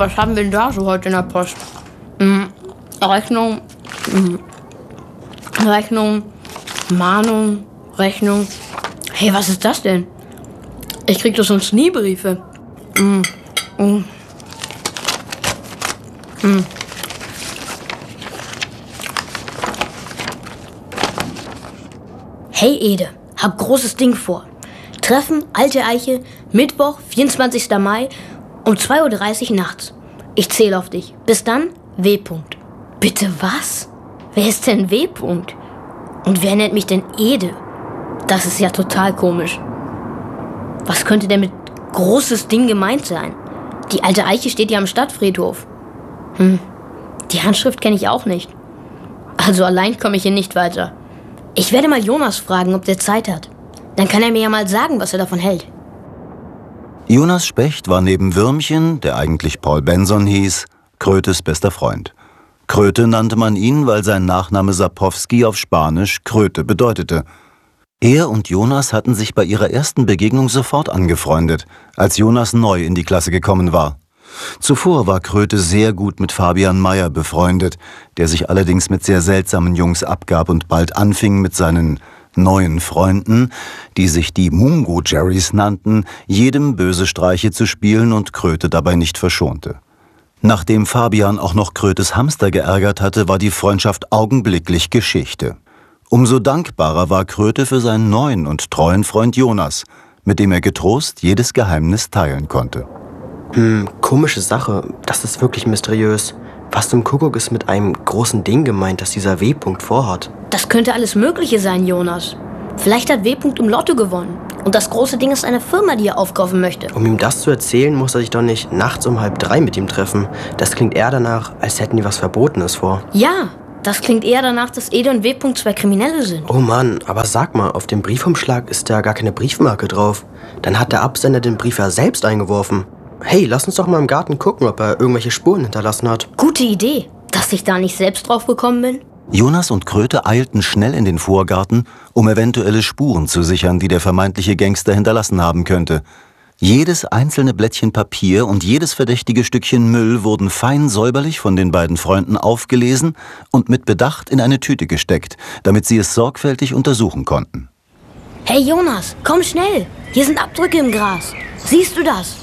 was haben wir denn da so heute in der Post? Rechnung, Mahnung, Rechnung. Hey, was ist das denn? Ich krieg doch sonst nie Briefe. Hey Ede, hab großes Ding vor. Treffen, Alte Eiche, Mittwoch, 24. Mai um 2:30 Uhr nachts. Ich zähle auf dich. Bis dann, W. Bitte was? Wer ist denn W. Und wer nennt mich denn Ede? Das ist ja total komisch. Was könnte denn mit großes Ding gemeint sein? Die Alte Eiche steht ja am Stadtfriedhof. Die Handschrift kenne ich auch nicht. Also allein komme ich hier nicht weiter. Ich werde mal Jonas fragen, ob der Zeit hat. Dann kann er mir ja mal sagen, was er davon hält. Jonas Specht war neben Würmchen, der eigentlich Paul Benson hieß, Krötes bester Freund. Kröte nannte man ihn, weil sein Nachname Sapowski auf Spanisch Kröte bedeutete. Er und Jonas hatten sich bei ihrer ersten Begegnung sofort angefreundet, als Jonas neu in die Klasse gekommen war. Zuvor war Kröte sehr gut mit Fabian Meyer befreundet, der sich allerdings mit sehr seltsamen Jungs abgab und bald anfing mit seinen neuen Freunden, die sich die Mungo-Jerrys nannten, jedem böse Streiche zu spielen und Kröte dabei nicht verschonte. Nachdem Fabian auch noch Krötes Hamster geärgert hatte, war die Freundschaft augenblicklich Geschichte. Umso dankbarer war Kröte für seinen neuen und treuen Freund Jonas, mit dem er getrost jedes Geheimnis teilen konnte. Komische Sache, das ist wirklich mysteriös. Was zum Kuckuck ist mit einem großen Ding gemeint, das dieser W. vorhat? Das könnte alles Mögliche sein, Jonas. Vielleicht hat W. im Lotto gewonnen. Und das große Ding ist eine Firma, die er aufkaufen möchte. Um ihm das zu erzählen, muss er sich doch nicht nachts um 2:30 mit ihm treffen. Das klingt eher danach, als hätten die was Verbotenes vor. Ja, das klingt eher danach, dass Ede und W. zwei Kriminelle sind. Oh Mann, aber sag mal, auf dem Briefumschlag ist da gar keine Briefmarke drauf. Dann hat der Absender den Brief ja selbst eingeworfen. Hey, lass uns doch mal im Garten gucken, ob er irgendwelche Spuren hinterlassen hat. Gute Idee, dass ich da nicht selbst drauf gekommen bin. Jonas und Kröte eilten schnell in den Vorgarten, um eventuelle Spuren zu sichern, die der vermeintliche Gangster hinterlassen haben könnte. Jedes einzelne Blättchen Papier und jedes verdächtige Stückchen Müll wurden fein säuberlich von den beiden Freunden aufgelesen und mit Bedacht in eine Tüte gesteckt, damit sie es sorgfältig untersuchen konnten. Hey Jonas, komm schnell! Hier sind Abdrücke im Gras. Siehst du das?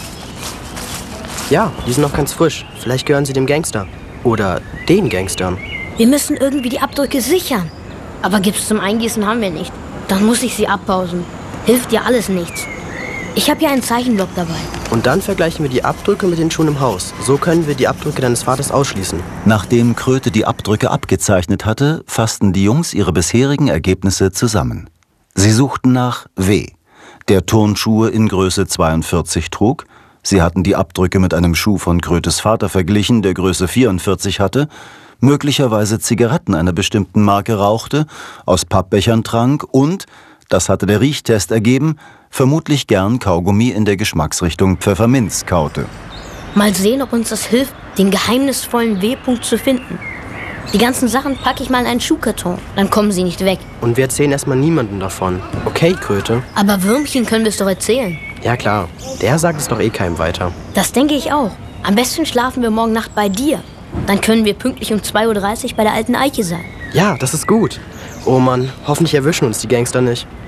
Ja, die sind noch ganz frisch. Vielleicht gehören sie dem Gangster. Oder den Gangstern. Wir müssen irgendwie die Abdrücke sichern. Aber Gips zum Eingießen haben wir nicht. Dann muss ich sie abpausen. Hilft dir alles nichts. Ich habe hier einen Zeichenblock dabei. Und dann vergleichen wir die Abdrücke mit den Schuhen im Haus. So können wir die Abdrücke deines Vaters ausschließen. Nachdem Kröte die Abdrücke abgezeichnet hatte, fassten die Jungs ihre bisherigen Ergebnisse zusammen. Sie suchten nach W., der Turnschuhe in Größe 42 trug. Sie hatten die Abdrücke mit einem Schuh von Krötes Vater verglichen, der Größe 44 hatte, möglicherweise Zigaretten einer bestimmten Marke rauchte, aus Pappbechern trank und, das hatte der Riechtest ergeben, vermutlich gern Kaugummi in der Geschmacksrichtung Pfefferminz kaute. Mal sehen, ob uns das hilft, den geheimnisvollen W. zu finden. Die ganzen Sachen packe ich mal in einen Schuhkarton, dann kommen sie nicht weg. Und wir erzählen erstmal niemandem davon. Okay, Kröte? Aber Würmchen können wir es doch erzählen. Ja klar, der sagt es doch eh keinem weiter. Das denke ich auch. Am besten schlafen wir morgen Nacht bei dir. Dann können wir pünktlich um 2:30 Uhr bei der Alten Eiche sein. Ja, das ist gut. Oh Mann, hoffentlich erwischen uns die Gangster nicht.